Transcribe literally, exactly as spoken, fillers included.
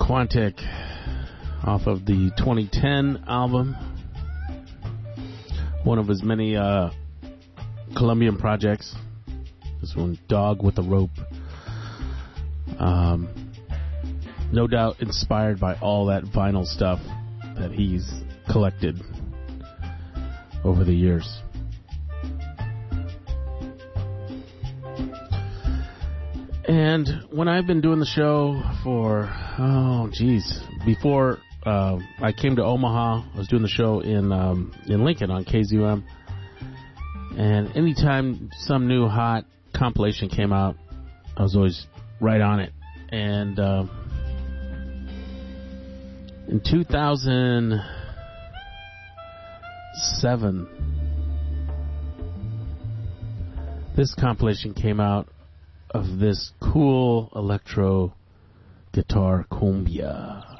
Quantic off of the twenty ten album. One of his many uh, Colombian projects. This one, Dog with a Rope. Um, no doubt inspired by all that vinyl stuff that he's collected over the years. And when I've been doing the show for, oh, geez, before uh, I came to Omaha, I was doing the show in um, in Lincoln on K Z U M. And anytime some new hot compilation came out, I was always right on it. And uh, in two thousand seven, this compilation came out of this cool electro guitar cumbia.